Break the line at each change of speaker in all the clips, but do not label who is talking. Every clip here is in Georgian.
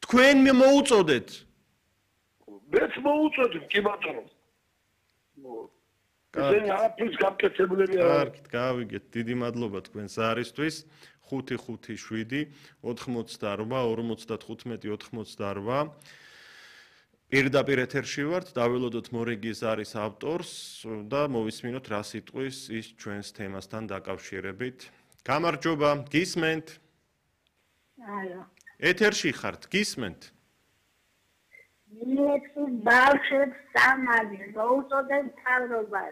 თქვენ მოუწოდეთ.
მეც მოუწოდებ, კი ბატონო. ესენი არაფრის გაკეთებულები არ არის.
კარგით, გავიგეთ. დიდი მადლობა თქვენს არისთვის. 557 88 55 88. პირდაპირ ეთერში ვართ, დაველოდოთ მორეგის არის ავტორს და მოვისმინოთ რა სიტყვის ის ჩვენს თემასთან დაკავშირებით. გამარჯობა, გისმენთ?
ალო.
ეთერში ხართ, გისმენთ?
მეცი ბავშვებს სამალი მოუწოდებ თავრობას.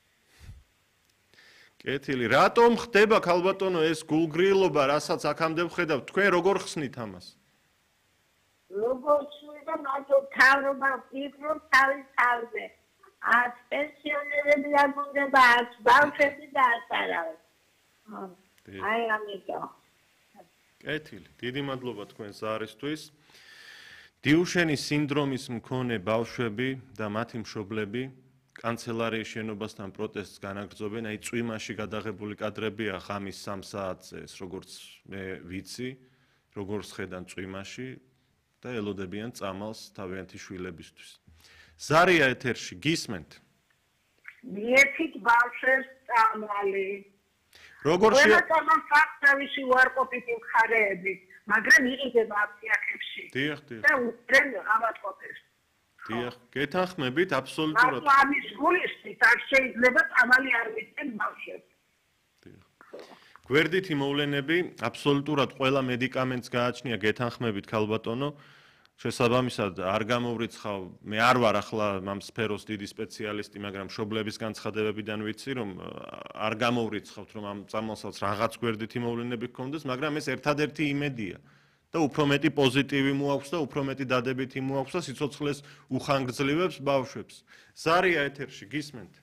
კეთილი, რატომ ხდება ქალბატონო ეს გულგრილობა, რასაც აქამდე ვხედავთ, თქვენ როგორ ხსნით ამას?
როგორ შეიძლება მათო თავრობა ფიქრობ თავის თავზე. ათ პენსიონერები აგუნდება, ათ ბავშვები და ატარავენ. აი ამიტომ.
კეთილი, დიდი მადლობა თქვენს არისთვის. დიუშენის სინდრომის მქონე ბავშვები და მათი მშობლები კანცელარიის შენობასთან პროტესტს განაგრძობენ. აი წვიმაში გადაღებული კადრებია ღამის 3 საათზე, ეს როგორც მე ვიცი, როგორც ხედან წვიმაში და ელოდებიან წამალს თავიანთი შვილებისთვის. ზარია ეთერში, გისმენთ?
მიეცით ბავშვებს წამალი.
როგორ
ყველა წამალ ფაქტავისი უარყოფითი მხარეები, მაგრამ იყიდება აფსიახებში.
დიახ.
და უწრენ ავატყოფეს.
დიახ, გეთანხმებით აბსოლუტურად.
მაგრამ ამის გულისთვის არ შეიძლება წამალი არ მიცემ ბავშვებს.
გვერდითი მოვლენები აბსოლუტურად ყველა მედიკამენტს გააჩნია გეთანხმებით ქალბატონო. შესაბამისად არ გამოვრიცხავ, მე არ ვარ ახლა ამ სფეროს დიდი სპეციალისტი, მაგრამ მშობლების განცხადებებიდან ვიცი, რომ არ გამოვრიცხავთ, რომ ამ წამალსაც რაღაც გვერდითი მოვლენები გქონდეს, მაგრამ ეს ერთადერთი იმედია. და უფრო მეტი პოზიტივი მოაქვს და უფრო მეტი დადებითი მოაქვს და სიცოცხლეს უხანგრძლივებს ბავშვებს. ზარია ეთერში, გისმენთ?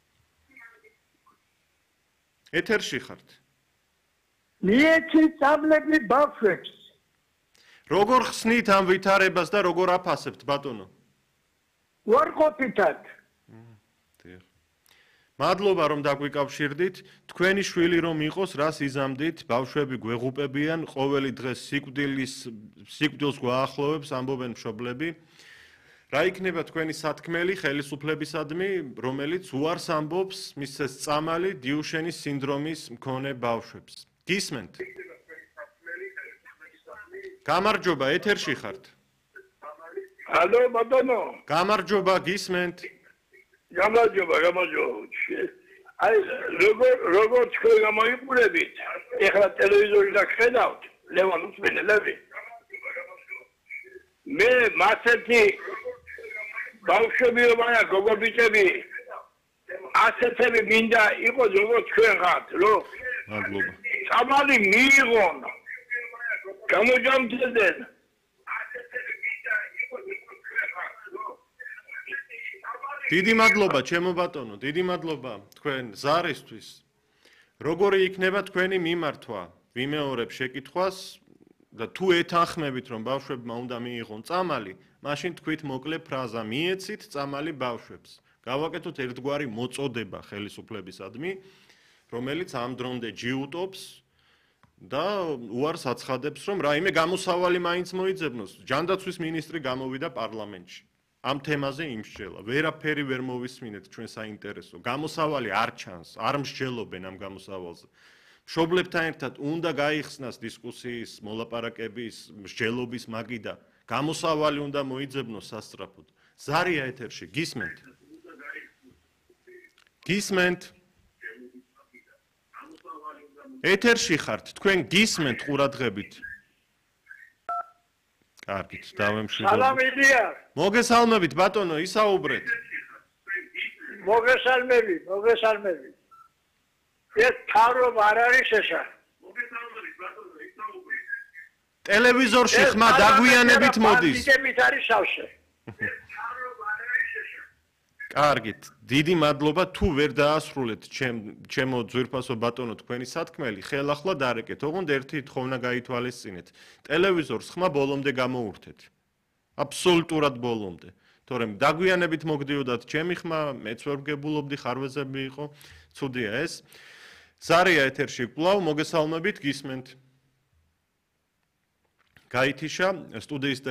ეთერში ხართ?
მიეცით წამლები ბავშვებს.
როგორ ხსნით ამ ვითარებას და როგორ აფასებთ, ბატონო?
უარყოფითად.
მადლობა რომ დაგვიკავშირდით. თქვენი შვილი რომ იყოს, რას იზამდით? ბავშვები გვეღუპებიან, ყოველი დღეს სიკვდილს გვაახლოვებს, ამბობენ მშობლები. რა იქნება თქვენი სათქმელი ხელისუფლებისადმი, რომელიც უარს ამბობს მისცეს წამალი დიუშენის სინდრომის მქონე ბავშვებს? გისმენთ? გამარჯობა, ეთერში ხართ?
ალო, ბატონო.
გამარჯობა, გისმენთ?
გამარჯობა. აი, როგორ თქვენ გამოიყურებით? ეხლა ტელევიზორიდან ხედავთ, ლევან უსმენელები. მე მასეთი ბავშვები ვარ, გოგო ბიჭები. ასეთები მინდა იყოს როგორც თქვენ ხართ, რო.
მადლობა.
წამალი მიიღონ. გამოჯამდნენ.
დიდი მადლობა, ჩემო ბატონო, დიდი მადლობა თქვენ ზარისთვის. როგორი იქნება თქვენი მიმართვა? ვიმეორებ შეკითხვას და თუ ეთანხმებით, რომ ბავშვებმა უნდა მიიღონ წამალი, მაშინ თქვით მოკლე ფრაზა: მიეცით წამალი ბავშვებს. გავაკეთოთ ერთგვარი მოწოდება ხელისუფლებისადმი, რომელიც ამ დრომდე ჯიუტობს და უარს აცხადებს, რომ რაიმე გამოსავალი მაინც მოიძებნოს. ჯანდაცვის მინისტრი გამოვიდა პარლამენტში. ამ თემაზე იმსჯელა. ვერაფერი ვერ მოვისმინეთ ჩვენ საინტერესო. გამოსავალი არ ჩანს, არ მსჯელობენ ამ გამოსავალზე. მშობლებთან ერთად უნდა გაიხსნას დისკუსიის, მოლაპარაკების, მსჯელობის მაგიდა. გამოსავალი უნდა მოიძებნოს სასწრაფოდ. ზარია ეთერში, გისმენთ? გისმენთ? ეთერში ხართ, თქვენ გისმენთ ყურადღებით? კარგით, დავემშვიდობ.
სალამია.
მოგესალმებით, ბატონო, ისაუბრეთ.
მოგესალმებით. ეს თავრობა არ არის ესა.
მოგესალმებით, ბატონო, ისაუბრეთ.
ტელევიზორში ხმა დაგვიანებით მოდის.
ის არის სავსე.
კარგით, დიდი მადლობა, თუ ვერ დაასრულეთ ჩემო ძვირფასო ბატონო თქვენი სათქმელი, ხელ ახლა დარეკეთ. ოღონდ ერთი თხოვნა გაითვალისწინეთ. ტელევიზორს ხმა ბოლომდე გამოურთეთ. აბსოლუტურად ბოლომდე. თორემ დაგვიანებით მოგდიოდათ ჩემი ხმა, მეც ვერ ვგებულობდი, ხარვეზები იყო, ცუდია ეს. ზარია ეთერში კვლავ, მოგესალმებით, გისმენთ. გაითიშა სტუდიის